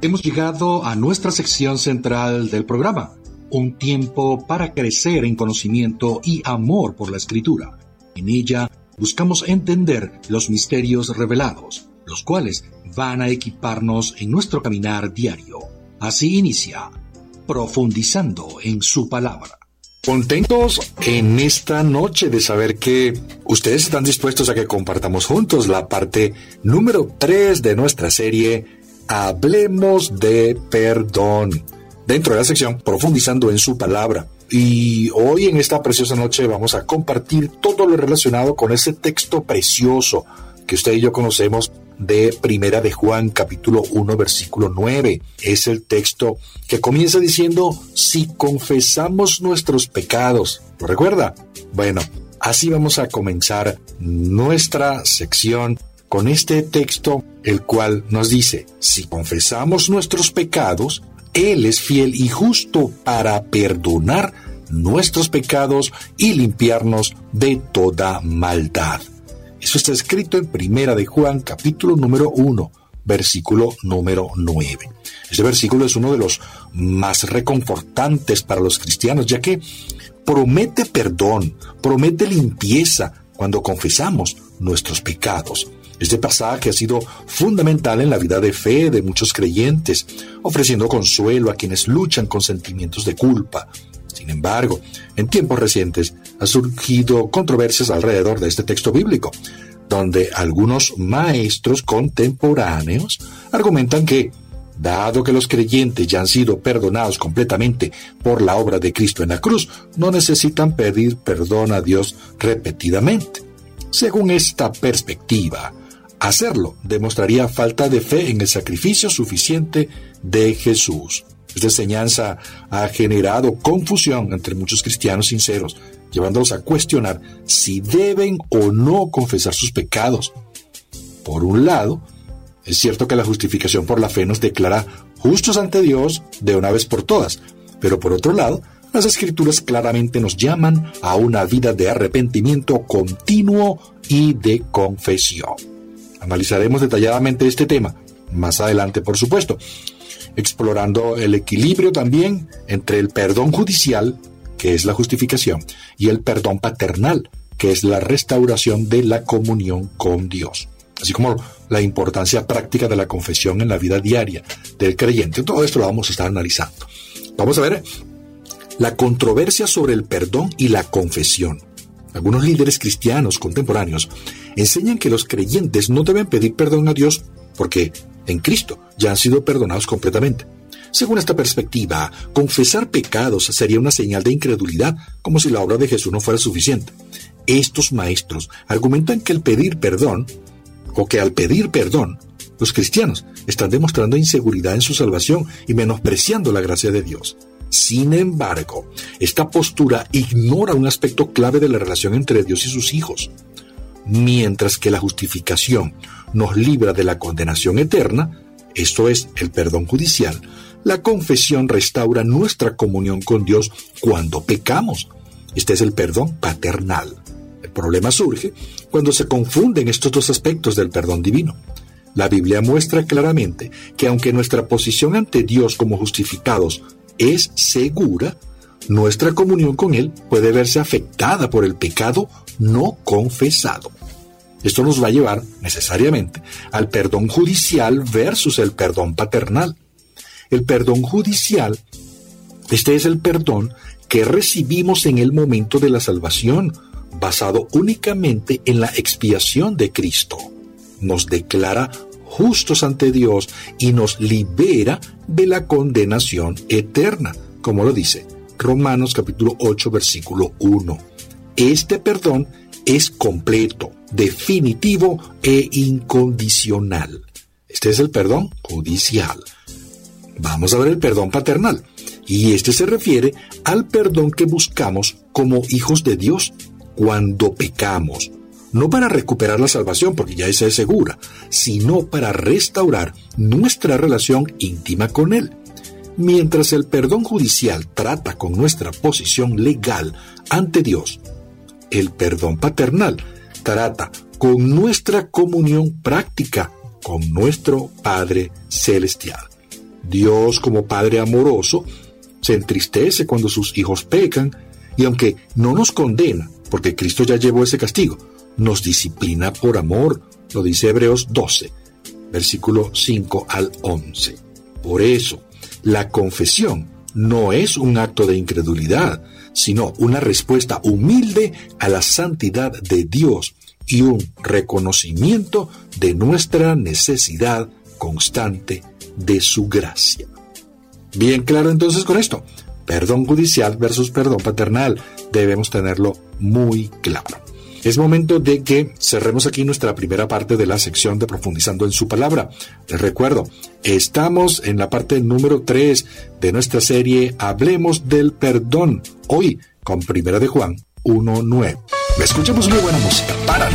Hemos llegado a nuestra sección central del programa, un tiempo para crecer en conocimiento y amor por la Escritura. En ella buscamos entender los misterios revelados, los cuales van a equiparnos en nuestro caminar diario. Así inicia, profundizando en su palabra. Contentos en esta noche de saber que ustedes están dispuestos a que compartamos juntos la parte número 3 de nuestra serie Hablemos de Perdón, dentro de la sección Profundizando en su palabra. Y hoy en esta preciosa noche vamos a compartir todo lo relacionado con ese texto precioso que usted y yo conocemos de Primera de Juan, capítulo 1, versículo 9. Es el texto que comienza diciendo, si confesamos nuestros pecados. ¿Lo recuerda? Bueno, así vamos a comenzar nuestra sección con este texto, el cual nos dice, si confesamos nuestros pecados, Él es fiel y justo para perdonar nuestros pecados y limpiarnos de toda maldad. Eso está escrito en Primera de Juan, capítulo número 1, versículo número 9. Este versículo es uno de los más reconfortantes para los cristianos, ya que promete perdón, promete limpieza cuando confesamos nuestros pecados. Este pasaje ha sido fundamental en la vida de fe de muchos creyentes, ofreciendo consuelo a quienes luchan con sentimientos de culpa. Sin embargo, en tiempos recientes han surgido controversias alrededor de este texto bíblico, donde algunos maestros contemporáneos argumentan que, dado que los creyentes ya han sido perdonados completamente por la obra de Cristo en la cruz, no necesitan pedir perdón a Dios repetidamente. Según esta perspectiva, hacerlo demostraría falta de fe en el sacrificio suficiente de Jesús. Esta enseñanza ha generado confusión entre muchos cristianos sinceros, llevándolos a cuestionar si deben o no confesar sus pecados. Por un lado, es cierto que la justificación por la fe nos declara justos ante Dios de una vez por todas, pero por otro lado, las Escrituras claramente nos llaman a una vida de arrepentimiento continuo y de confesión. Analizaremos detalladamente este tema, más adelante por supuesto, explorando el equilibrio también entre el perdón judicial, que es la justificación, y el perdón paternal, que es la restauración de la comunión con Dios, así como la importancia práctica de la confesión en la vida diaria del creyente. Todo esto lo vamos a estar analizando. Vamos a ver la controversia sobre el perdón y la confesión. Algunos líderes cristianos contemporáneos enseñan que los creyentes no deben pedir perdón a Dios porque en Cristo ya han sido perdonados completamente. Según esta perspectiva, confesar pecados sería una señal de incredulidad, como si la obra de Jesús no fuera suficiente. Estos maestros argumentan que al pedir perdón, los cristianos están demostrando inseguridad en su salvación y menospreciando la gracia de Dios. Sin embargo, esta postura ignora un aspecto clave de la relación entre Dios y sus hijos. Mientras que la justificación nos libra de la condenación eterna, esto es, el perdón judicial, la confesión restaura nuestra comunión con Dios cuando pecamos. Este es el perdón paternal. El problema surge cuando se confunden estos dos aspectos del perdón divino. La Biblia muestra claramente que aunque nuestra posición ante Dios como justificados es segura, nuestra comunión con Él puede verse afectada por el pecado no confesado. Esto nos va a llevar necesariamente al perdón judicial versus el perdón paternal. El perdón judicial, este es el perdón que recibimos en el momento de la salvación, basado únicamente en la expiación de Cristo. Nos declara justos ante Dios y nos libera de la condenación eterna, como lo dice Romanos capítulo 8, versículo 1. Este perdón es completo, definitivo e incondicional. Este es el perdón judicial. Vamos a ver el perdón paternal, y este se refiere al perdón que buscamos como hijos de Dios cuando pecamos. No para recuperar la salvación, porque ya esa es segura, sino para restaurar nuestra relación íntima con Él. Mientras el perdón judicial trata con nuestra posición legal ante Dios, el perdón paternal trata con nuestra comunión práctica con nuestro Padre Celestial. Dios, como Padre amoroso, se entristece cuando sus hijos pecan, y aunque no nos condena, porque Cristo ya llevó ese castigo, nos disciplina por amor, lo dice Hebreos 12, versículo 5 al 11. Por eso, la confesión no es un acto de incredulidad, sino una respuesta humilde a la santidad de Dios y un reconocimiento de nuestra necesidad constante de su gracia. Bien claro entonces con esto. Perdón judicial versus perdón paternal. Debemos tenerlo muy claro. Es momento de que cerremos aquí nuestra primera parte de la sección de Profundizando en su Palabra. Les recuerdo, estamos en la parte número 3 de nuestra serie Hablemos del Perdón. Hoy con 1 de Juan 1:9. Escuchemos muy buena música para